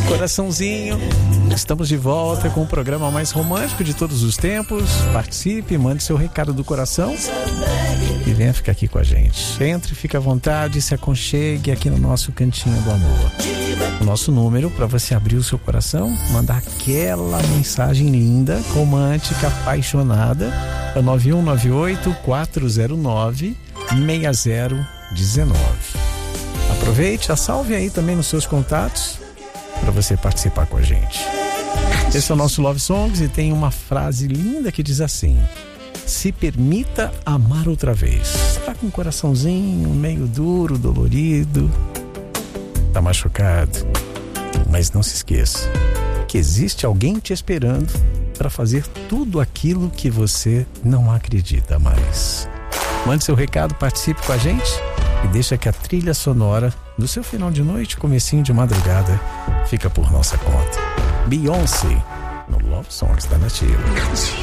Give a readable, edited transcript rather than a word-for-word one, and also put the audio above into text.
Coraçãozinho, estamos de volta com o programa mais romântico de todos os tempos. Participe, mande seu recado do coração e venha ficar aqui com a gente. Entre, fique à vontade, se aconchegue aqui no nosso cantinho do amor. O nosso número para você abrir o seu coração, mandar aquela mensagem linda, romântica, apaixonada, é o 9198-409-6019. Aproveite, salve aí também nos seus contatos para você participar com a gente. Esse é o nosso Love Songs e tem uma frase linda que diz assim: se permita amar outra vez. Tá com um coraçãozinho meio duro, dolorido, tá machucado, mas não se esqueça que existe alguém te esperando para fazer tudo aquilo que você não acredita mais. Mande seu recado, participe com a gente e deixa que a trilha sonora do seu final de noite, comecinho de madrugada, fica por nossa conta. Beyoncé no Love Songs da Nativa.